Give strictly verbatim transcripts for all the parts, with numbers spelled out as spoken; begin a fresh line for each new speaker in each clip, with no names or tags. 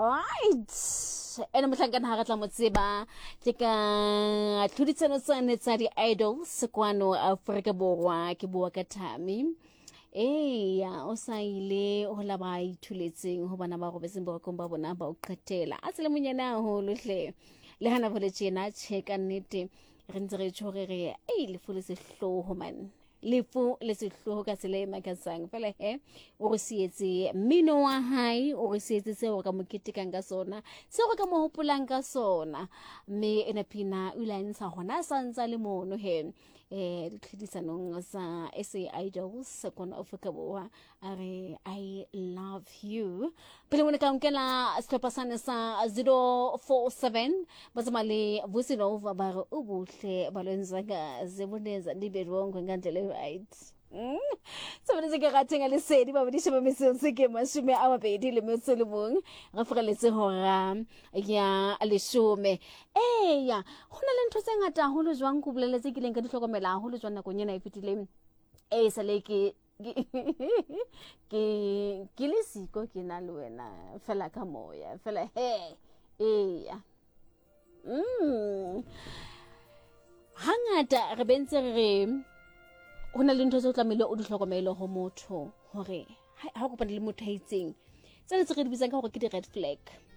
Right. Ena mohlankana ha re tla mo tseba ke ka tlhoditsano tsane tsa di idols kwano Afrika Borwa ke bua ka Thami. Eh ya o sa ile ho la ba ithuletseng ho bana ba go beseng ba komba bona ba o qetela a tsele monyana ho lohle le hana vole tjena tsheka nnete re ntse re tshore re eh le fole se hloho man lefu le se hloho ka tsele makatsang fela he o re sietse mmino wa hae o re sietse se o ka moketekang ka sona se o ka mo hopolang ka sona me ena pina ulantsha hona sa ntsa le mono he eh ditlhodisanong sa S A Idols kona Afrika Borwa are I love you pele mona ka nkela stopasane sa zero four seven bazamale vusinova ba re ubuhle balwenza ga zeboneza ndiberongo ngandlela right mm so bana ke ga tsenga le sedi ba di sheba mesong se ke mashome a mabedi le metso le mong ga fureletse hora ya leshome eh ya hona le ntho tse ngata holo jwang ku boleletse ke leng ka dihlokomela holo jwang nako nyena e fetileng eh sa le ke ke ke le siko ke na le wena fela ka moya fela he eh ya mm hangata re bentse re hona le ntho tse o tlamehile o di hlokomele ho motho hore ha go kopana le motho a itseng tsena tse re di bitsang ka hore ke di red flag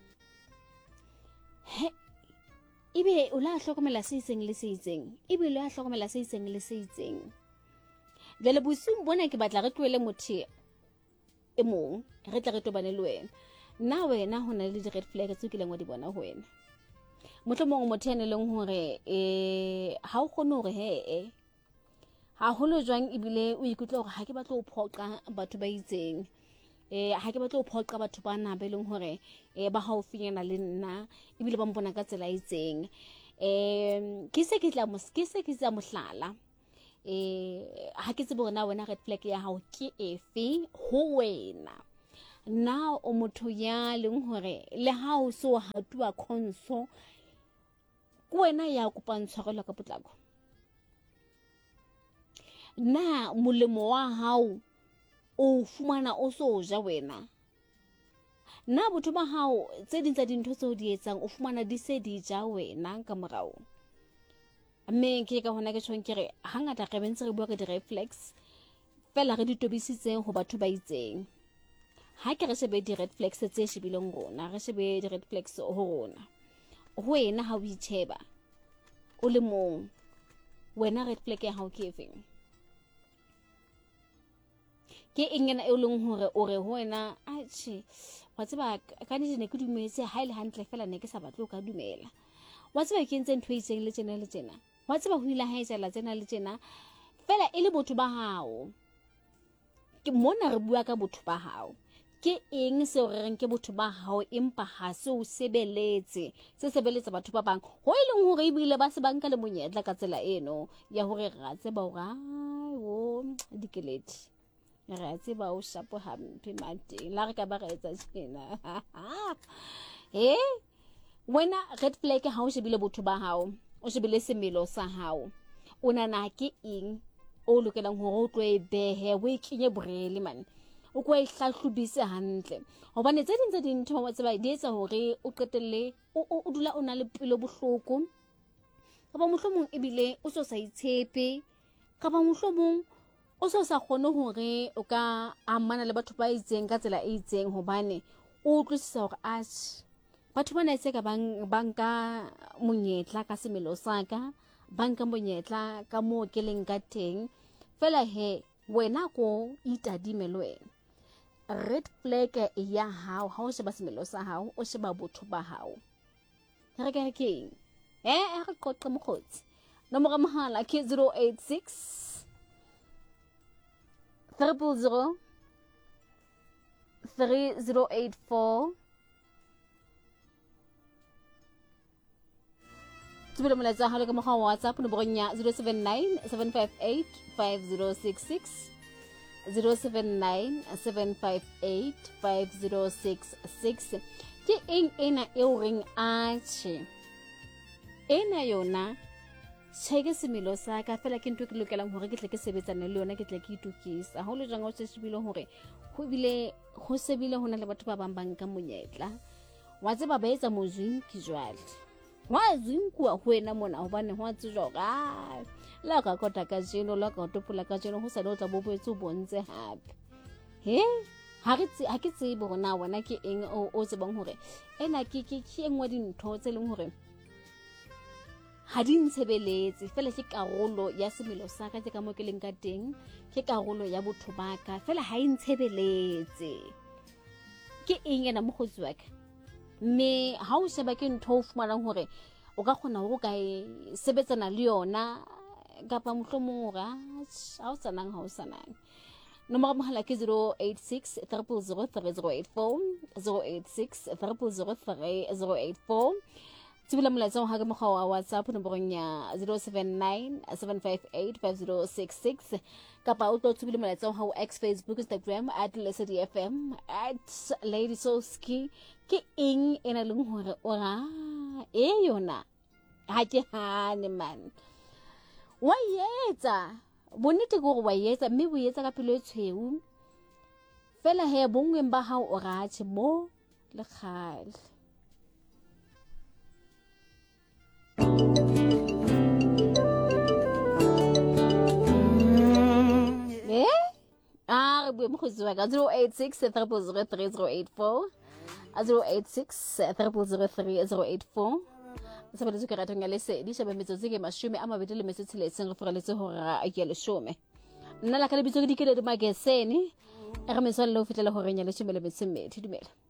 he ibe o la hlokomela se itseng le se itseng ibe o la hlokomela se itseng le se itseng jale bosung bona ke batla re tloele motho e mong re tla re tobane le wena na wena hona le di red flag tse ke leng wa di bona ho wena motho mong motho ene leng hore eh ha o kgone hore he eh ha holo jwang ibile o ikutla hore ha ke batla o phoqa batho ba itseng eh ha ke batla o phoqa batho ba na be leng hore eh ba haufinyana le nna ibile ba mbona ka tsela itseng eh ke se ke tla mo ke se ke tsa mohlala eh ha ke tsebe bona wena red flag ya hao ke efe ho wena na o motho ya leng hore le ha o so hatuwa khonso ku wena ya kupantshwarela ka potlako na molemo wa hao o fumana o so ja wena na botho ba hao tse ding tsa dintho tse o di etsang o fumana di se di ja wena ka morao mme ke ka hona ke tshwang kere hangata re bentse re bua ka di reflex fela re di tobisitseng ho batho ba itseng ha ke re shebe di red flags tse shibileng rona re shebe di red flags ho rona ho wena ha o itsheba o le mong wena red flag ya hao ke efeng ke engena e leng hore o re ho wena a tshi wa tseba ka di ne ke dumetse ha ile hantle fela ne ke sa batle ka dumela wa tseba ke ntse ntho e itseng le tsena le tsena wa tseba ho ile ha etsela tsena le tsena fela e le botho ba hao ke mona re bua ka botho ba hao ke eng se o reng ke botho ba hao empa ha se o sebeletse se sebeletsa batho ba bang ho ileng hore e bile ba se banka le monyetla ka tsela eno ya hore ra tseba hore o dikeledi re tseba o shapo hampe mateng la re ka ba re etsa tjena eh wena red flag ha o shebile botho ba hao o shebile semelo sa hao o nana ke eng o lokelang hore o tlo e behe o e kenye borele man o kwa e hlahlobise hantle hobane tse ding tse dintho wa tseba di etsa hore o qetelle o dula o na le pelo bohloko ka ba mohlomong ebile o so sa itshepe ka ba mohlomong o so sa kgone hore o ka amana le batho ba itseng ka tsela e itseng hobane o utlwisisa hore a batho bana se ka bang banka monyetla ka semelo sa ka banka monyetla ka mo ke leng ka teng fela he wena ko itadime le wena red flag ya hao ha o sheba semelo sa hao o sheba botho ba hao re ka ke eh re qoqa mokgotsi nomoro mohala ke zero eight six triple zero three zero eight four Tubile molaetsa ha le ka mogwa wa WhatsApp no bonya zero seven nine seven five eight five zero six six zero seven nine seven five eight five zero six six ke eng ena e o reng a tshi ena yona Chege semelo sa ka fela ke ntwe ke lokelang hore ke tle ke sebetsane le yona ke tle ke itukisa ha o le jang o se shebile hore ho bile ho sebile hona le batho ba bang bang ka monyetla wa tseba ba etsa mozwinki jwale wa zinkwa ho wena mona hobane ho tswa ga la ka kota ka jeno la ka topola ka jeno ho sa le o tla bobetse o bontse hape he ha ke tse ha ke tsebe bona wena ke eng o o tsebang hore ena ke ke ke engwa dintho tse leng hore ha di ntshebeletse fela ke karolo ya semelo sa ka ke ka mo ke leng ka teng ke karolo ya botho ba ka fela ha e ntshebeletse ke eng ena mo go tswa ka me ha o sheba ke ntho o fumanang hore o ka khona ho ka e sebetsana le yona kapa mohlomong ga ha o sanang ha o sanang nomoro mohala ke zero eight six zero zero zero three zero eight four zero eight six zero zero zero three zero eight four tsibula molaetsa ha ke mokgwa wa WhatsApp nomorong ya zero seven nine seven five eight five zero six six kapa o tlo tsibula molaetsa ha o X Facebook Instagram at Lesedi F M at Lady Soski ke eng ena leng hore ora e yona ha ke hane man wa yetsa bonnete go wa yetsa mme bo yetsa ka pelo e tshweu fela he bongweng ba hao o rathe mo le khale eh ah bo mo go tswa ka zero eight six zero zero zero three zero eight four zero eight six zero zero zero three zero eight four sabele tse ka ratong ya Lesedi sheba metsotso ke mashome a mabedi le metso tsheletseng re foreletse hore a ke leshome nna la ka le bitso ke dikele di magesene re meswa le ho fitlela hore nya leshome le metso mmedi dumela